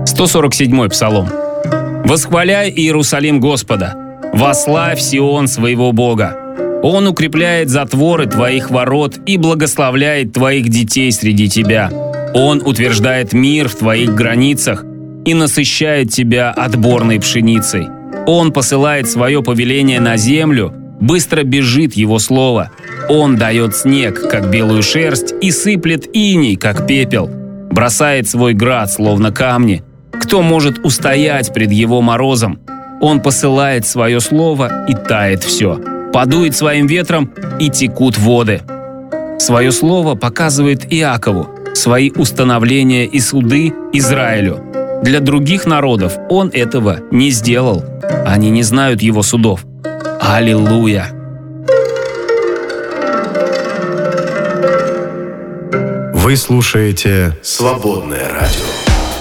147-й Псалом. «Восхваляй, Иерусалим, Господа! Восславь Сион своего Бога! Он укрепляет затворы твоих ворот и благословляет твоих детей среди тебя. Он утверждает мир в твоих границах и насыщает тебя отборной пшеницей. Он посылает свое повеление на землю, быстро бежит его слово. Он дает снег, как белую шерсть, и сыплет иней, как пепел. Бросает свой град, словно камни. Кто может устоять пред его морозом? Он посылает свое слово, и тает все. Подует своим ветром, и текут воды. Свое слово показывает Иакову, свои установления и суды Израилю. Для других народов он этого не сделал. Они не знают его судов. Аллилуйя!» Вы слушаете «Свободное радио».